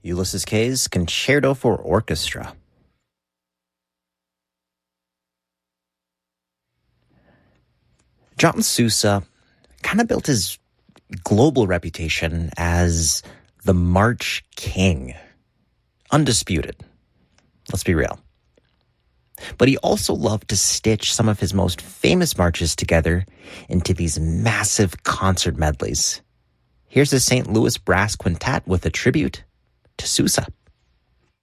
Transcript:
Ulysses K's Concerto for Orchestra. John Sousa kind of built his global reputation as the March King. Undisputed. Let's be real. But he also loved to stitch some of his most famous marches together into these massive concert medleys. Here's the St. Louis Brass Quintet with a tribute to Sousa.